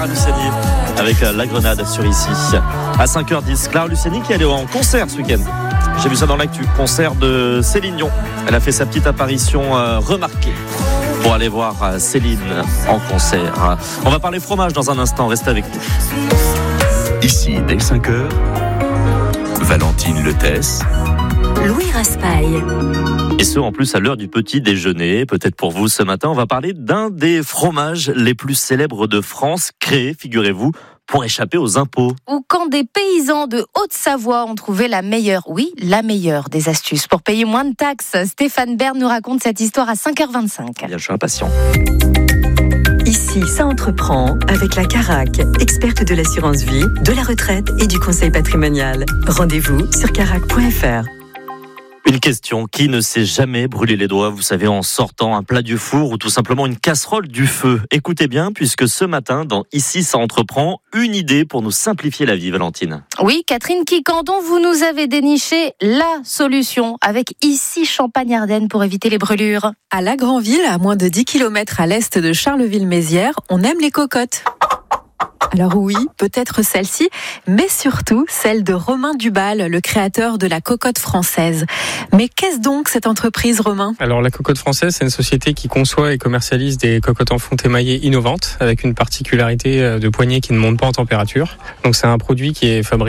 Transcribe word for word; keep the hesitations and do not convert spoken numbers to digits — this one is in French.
Clara Luciani avec La Grenade sur Ici. À cinq heures dix, Clara Luciani qui est allée en concert ce week-end. J'ai vu ça dans l'actu, concert de Céline Dion. Elle a fait sa petite apparition euh, remarquée pour aller voir euh, Céline en concert. On va parler fromage dans un instant, restez avec nous. Ici, dès cinq heures, Valentine Letès, Louis Raspail. Et ce, en plus, à l'heure du petit déjeuner. Peut-être pour vous ce matin, on va parler d'un des fromages les plus célèbres de France, créé, figurez-vous, pour échapper aux impôts. Ou quand des paysans de Haute-Savoie ont trouvé la meilleure, oui, la meilleure des astuces pour payer moins de taxes. Stéphane Bern nous raconte cette histoire à cinq heures vingt-cinq. Bien, je suis impatient. Ici, ça entreprend avec la Carac, experte de l'assurance vie, de la retraite et du conseil patrimonial. Rendez-vous sur carac point f r. Une question, qui ne s'est jamais brûlé les doigts, vous savez, en sortant un plat du four ou tout simplement une casserole du feu? Écoutez bien, puisque ce matin, dans Ici, ça entreprend, une idée pour nous simplifier la vie, Valentine. Oui, Catherine Quicandon, vous nous avez déniché la solution avec Ici Champagne-Ardenne pour éviter les brûlures. À La Granville, à moins de dix kilomètres à l'est de Charleville-Mézières, on aime les cocottes. Alors oui, peut-être celle-ci, mais surtout celle de Romain Dubal, le créateur de la cocotte française. Mais qu'est-ce donc cette entreprise, Romain ? Alors la cocotte française, c'est une société qui conçoit et commercialise des cocottes en fonte émaillée innovantes, avec une particularité de poignée qui ne monte pas en température. Donc c'est un produit qui est fabriqué